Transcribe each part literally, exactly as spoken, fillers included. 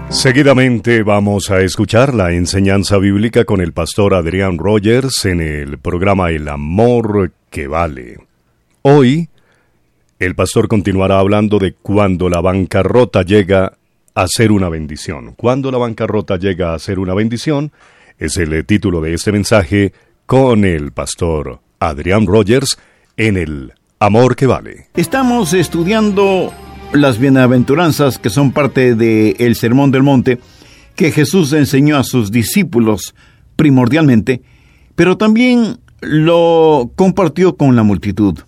Seguidamente vamos a escuchar la enseñanza bíblica con el pastor Adrián Rogers en el programa El Amor que Vale. Hoy, el pastor continuará hablando de cuando la bancarrota llega a ser una bendición. Cuando la bancarrota llega a ser una bendición, es el título de este mensaje con el pastor Adrián Rogers en El Amor que Vale. Estamos estudiando las bienaventuranzas que son parte del Sermón del Monte que Jesús enseñó a sus discípulos primordialmente, pero también lo compartió con la multitud.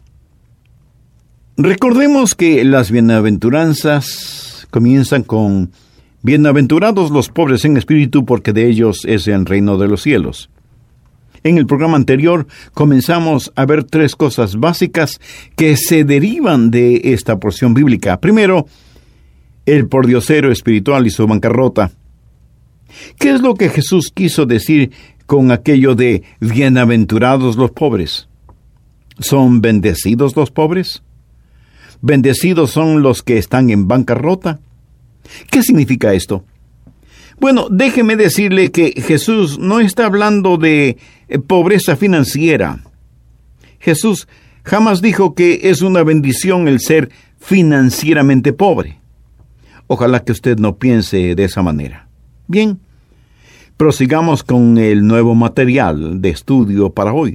Recordemos que las bienaventuranzas comienzan con: bienaventurados los pobres en espíritu, porque de ellos es el reino de los cielos. En el programa anterior comenzamos a ver tres cosas básicas que se derivan de esta porción bíblica. Primero, el pordiosero espiritual y su bancarrota. ¿Qué es lo que Jesús quiso decir con aquello de bienaventurados los pobres? ¿Son bendecidos los pobres? ¿Bendecidos son los que están en bancarrota? ¿Qué significa esto? Bueno, déjeme decirle que Jesús no está hablando de pobreza financiera. Jesús jamás dijo que es una bendición el ser financieramente pobre. Ojalá que usted no piense de esa manera. Bien, prosigamos con el nuevo material de estudio para hoy.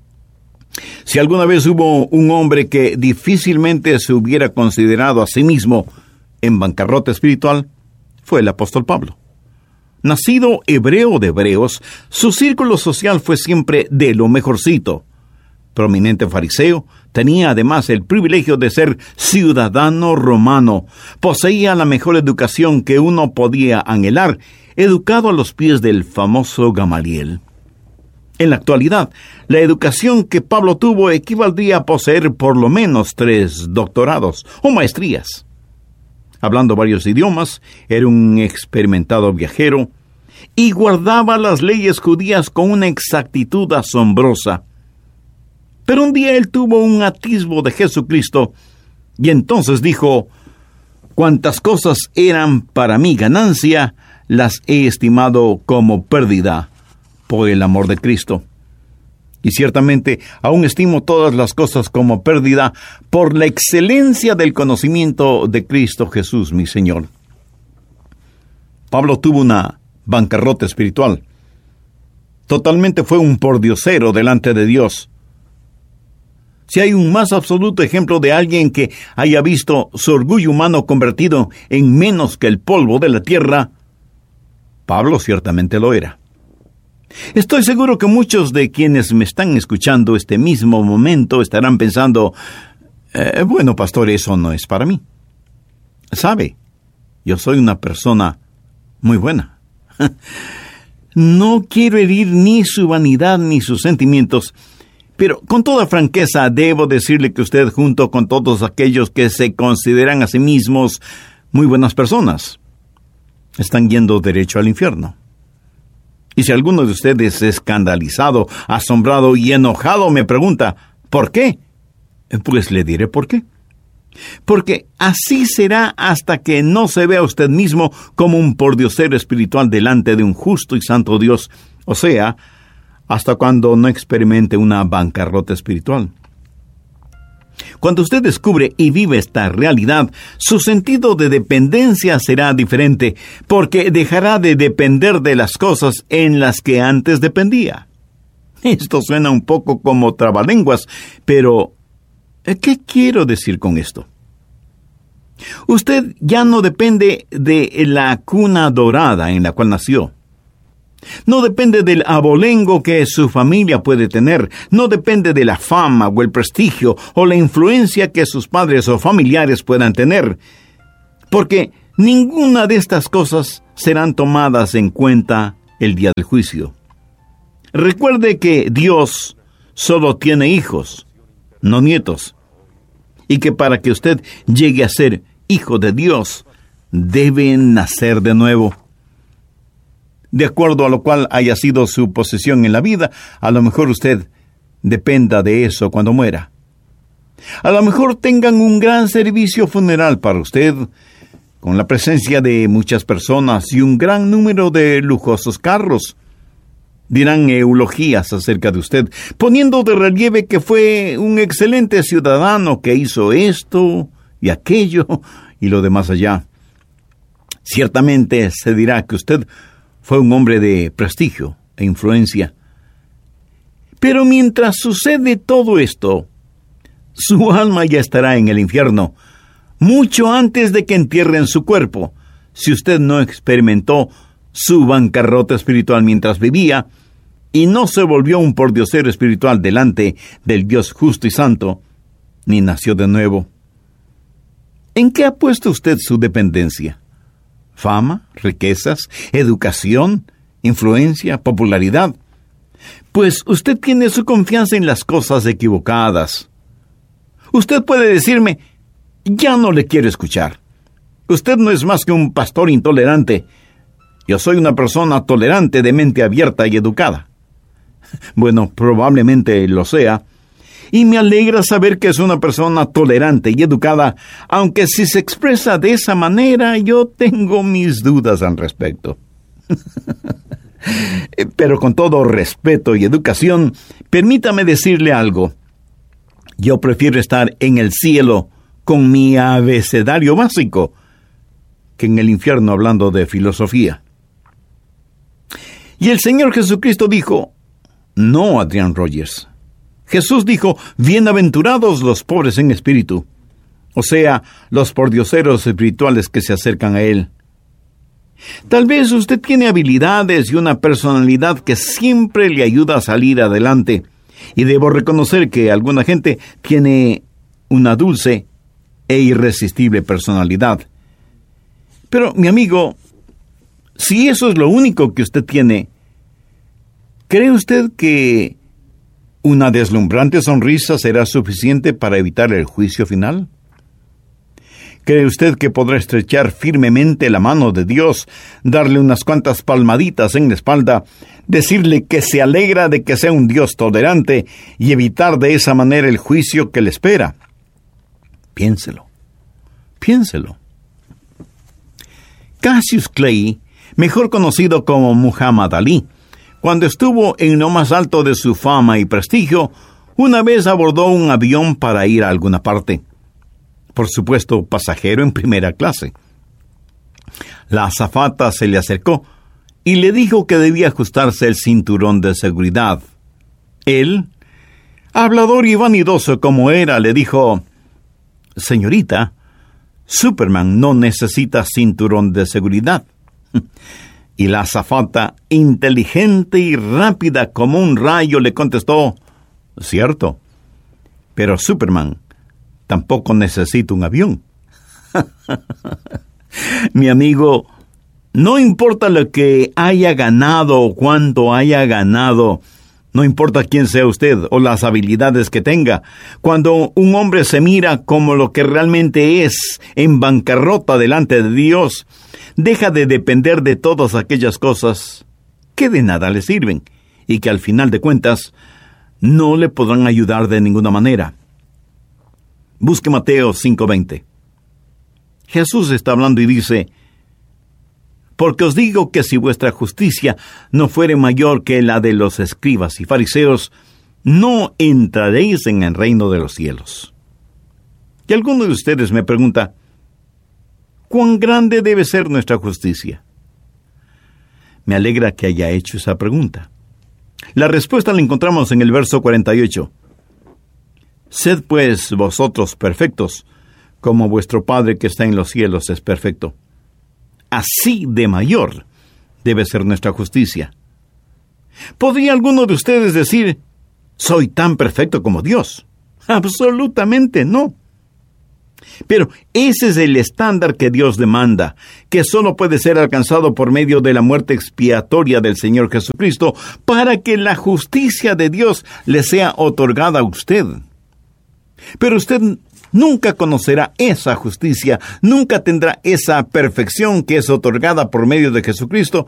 Si alguna vez hubo un hombre que difícilmente se hubiera considerado a sí mismo en bancarrota espiritual, fue el apóstol Pablo. Nacido hebreo de hebreos, su círculo social fue siempre de lo mejorcito. Prominente fariseo, tenía además el privilegio de ser ciudadano romano. Poseía la mejor educación que uno podía anhelar, educado a los pies del famoso Gamaliel. En la actualidad, la educación que Pablo tuvo equivaldría a poseer por lo menos tres doctorados o maestrías. Hablando varios idiomas, era un experimentado viajero y guardaba las leyes judías con una exactitud asombrosa. Pero un día él tuvo un atisbo de Jesucristo y entonces dijo: cuantas cosas eran para mí ganancia, las he estimado como pérdida por el amor de Cristo. Y ciertamente aún estimo todas las cosas como pérdida por la excelencia del conocimiento de Cristo Jesús, mi Señor. Pablo tuvo una bancarrota espiritual. Totalmente fue un pordiosero delante de Dios. Si hay un más absoluto ejemplo de alguien que haya visto su orgullo humano convertido en menos que el polvo de la tierra, Pablo ciertamente lo era. Estoy seguro que muchos de quienes me están escuchando este mismo momento estarán pensando: eh, bueno, pastor, eso no es para mí. ¿Sabe? Yo soy una persona muy buena. No quiero herir ni su vanidad ni sus sentimientos, pero con toda franqueza debo decirle que usted, junto con todos aquellos que se consideran a sí mismos muy buenas personas, están yendo derecho al infierno. Y si alguno de ustedes, escandalizado, asombrado y enojado, me pregunta: ¿por qué? Pues le diré por qué. Porque así será hasta que no se vea usted mismo como un pordiosero espiritual delante de un justo y santo Dios, o sea, hasta cuando no experimente una bancarrota espiritual. Cuando usted descubre y vive esta realidad, su sentido de dependencia será diferente, porque dejará de depender de las cosas en las que antes dependía. Esto suena un poco como trabalenguas, pero ¿qué quiero decir con esto? Usted ya no depende de la cuna dorada en la cual nació. No depende del abolengo que su familia puede tener. No depende de la fama o el prestigio o la influencia que sus padres o familiares puedan tener. Porque ninguna de estas cosas serán tomadas en cuenta el día del juicio. Recuerde que Dios solo tiene hijos, no nietos. Y que para que usted llegue a ser hijo de Dios, debe nacer de nuevo. De acuerdo a lo cual haya sido su posición en la vida, a lo mejor usted dependa de eso cuando muera. A lo mejor tengan un gran servicio funeral para usted, con la presencia de muchas personas y un gran número de lujosos carros. Dirán eulogías acerca de usted, poniendo de relieve que fue un excelente ciudadano que hizo esto y aquello y lo demás allá. Ciertamente se dirá que usted fue un hombre de prestigio e influencia. Pero mientras sucede todo esto, su alma ya estará en el infierno, mucho antes de que entierren su cuerpo, si usted no experimentó su bancarrota espiritual mientras vivía y no se volvió un pordiosero espiritual delante del Dios justo y santo, ni nació de nuevo. ¿En qué ha puesto usted su dependencia? ¿Fama, riquezas, educación, influencia, popularidad? Pues usted tiene su confianza en las cosas equivocadas. Usted puede decirme, ya no le quiero escuchar. Usted no es más que un pastor intolerante. Yo soy una persona tolerante, de mente abierta y educada. Bueno, probablemente lo sea, y me alegra saber que es una persona tolerante y educada, aunque si se expresa de esa manera, yo tengo mis dudas al respecto. Pero con todo respeto y educación, permítame decirle algo. Yo prefiero estar en el cielo con mi abecedario básico que en el infierno hablando de filosofía. Y el Señor Jesucristo dijo, no, Adrián Rogers. Jesús dijo, bienaventurados los pobres en espíritu, o sea, los pordioseros espirituales que se acercan a Él. Tal vez usted tiene habilidades y una personalidad que siempre le ayuda a salir adelante, y debo reconocer que alguna gente tiene una dulce e irresistible personalidad. Pero, mi amigo, si eso es lo único que usted tiene, ¿cree usted que una deslumbrante sonrisa será suficiente para evitar el juicio final? ¿Cree usted que podrá estrechar firmemente la mano de Dios, darle unas cuantas palmaditas en la espalda, decirle que se alegra de que sea un Dios tolerante y evitar de esa manera el juicio que le espera? Piénselo, piénselo. Cassius Clay, mejor conocido como Muhammad Ali, cuando estuvo en lo más alto de su fama y prestigio, una vez abordó un avión para ir a alguna parte. Por supuesto, pasajero en primera clase. La azafata se le acercó y le dijo que debía ajustarse el cinturón de seguridad. Él, hablador y vanidoso como era, le dijo, «Señorita, Superman no necesita cinturón de seguridad». Y la azafata, inteligente y rápida como un rayo, le contestó, «Cierto, pero Superman tampoco necesita un avión». Mi amigo, no importa lo que haya ganado o cuánto haya ganado, no importa quién sea usted o las habilidades que tenga, cuando un hombre se mira como lo que realmente es, en bancarrota delante de Dios, deja de depender de todas aquellas cosas que de nada le sirven y que al final de cuentas no le podrán ayudar de ninguna manera. Busque Mateo cinco veinte. Jesús está hablando y dice, «Porque os digo que si vuestra justicia no fuere mayor que la de los escribas y fariseos, no entraréis en el reino de los cielos». Y alguno de ustedes me pregunta, ¿cuán grande debe ser nuestra justicia? Me alegra que haya hecho esa pregunta. La respuesta la encontramos en el verso cuarenta y ocho. «Sed pues vosotros perfectos, como vuestro Padre que está en los cielos es perfecto». Así de mayor debe ser nuestra justicia. ¿Podría alguno de ustedes decir, soy tan perfecto como Dios? Absolutamente no. Pero ese es el estándar que Dios demanda, que solo puede ser alcanzado por medio de la muerte expiatoria del Señor Jesucristo, para que la justicia de Dios le sea otorgada a usted. Pero usted nunca conocerá esa justicia, nunca tendrá esa perfección que es otorgada por medio de Jesucristo,